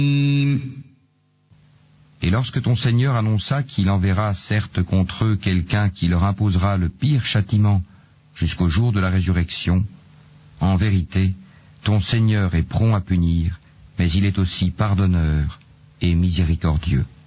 Et lorsque ton Seigneur annonça qu'il enverra certes contre eux quelqu'un qui leur imposera le pire châtiment jusqu'au jour de la résurrection, en vérité, ton Seigneur est prompt à punir, mais il est aussi pardonneur et miséricordieux.